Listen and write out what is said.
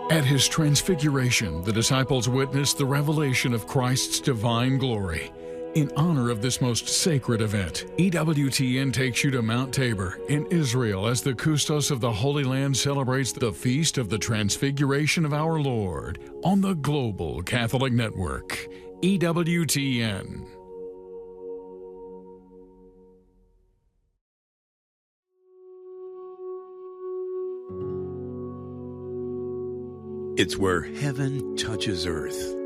At his transfiguration, the disciples witnessed the revelation of Christ's divine glory. In honor of this most sacred event, EWTN takes you to Mount Tabor in Israel as the Kustos of the Holy Land celebrates the Feast of the Transfiguration of our Lord on the Global Catholic Network, EWTN. It's where heaven touches earth.